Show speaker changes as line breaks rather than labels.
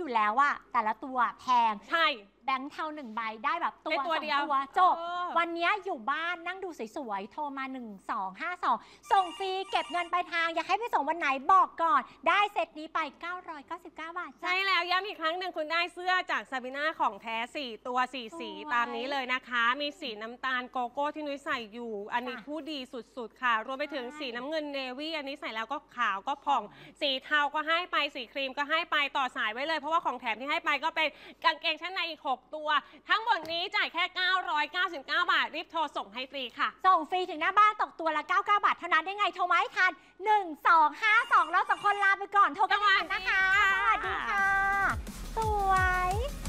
อยู่แล้วอะแต่ละตัวแพง
ใช่
แบงค์เทา1 ใบได้แบบตัว
2 ตัว
จบวันนี้อยู่บ้านนั่งดูสวยๆโทรมา1252ส่งฟรีเก็บเงินปลายทางอยากให้ไปส่งวันไหนบอกก่อนได้เซตนี้ไป999 บาท
ใช่แล้วย้ำอีกครั้งหนึ่งคุณได้เสื้อจากซาบิน่าของแท้4 ตัว 4 สีตามนี้เลยนะคะมีสีน้ำตาลโกโก้ที่นุ้ยใส่อยู่อันนี้ผู้ดีสุดๆค่ะรวมไปถึงสีน้ำเงินเนวี่อันนี้ใส่แล้วก็ขาวก็ผ่องสีเทาก็ให้ไปสีครีมก็ให้ไปต่อสายไว้เลยเพราะว่าของแถมที่ให้ไปก็เป็นกางเกงชั้นในอีก6 ตัวทั้งหมดนี้จ่ายแค่999 บาทรีบโทรส่งให้ฟรีค่ะ
ส่งฟรีถึงหน้าบ้านตกตัวละ99 บาทเท่านั้นได้ไงโทรมาให้ทัน1252แล้ว2 คนลาไปก่อนโทรกันไม่ทันนะคะสวัสดีค่ะสวย